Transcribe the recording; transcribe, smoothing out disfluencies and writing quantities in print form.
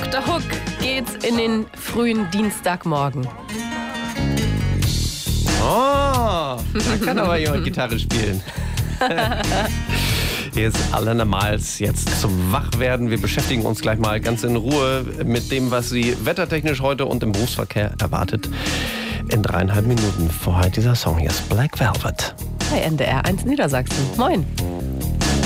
Dr. Hook geht's in den frühen Dienstagmorgen. Oh, da kann aber jemand Gitarre spielen. Hier ist Alain Miles jetzt zum Wachwerden. Wir beschäftigen uns gleich mal ganz in Ruhe mit dem, was Sie wettertechnisch heute und im Berufsverkehr erwartet. In 3,5 Minuten. Vorher dieser Song hier ist Black Velvet. Bei NDR 1 Niedersachsen. Moin.